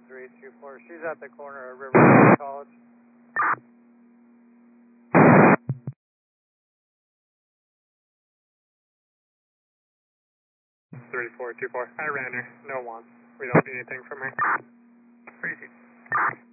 324. She's at the corner of Riverside College. 3424. I ran her. No wants. We don't need anything from her. Crazy.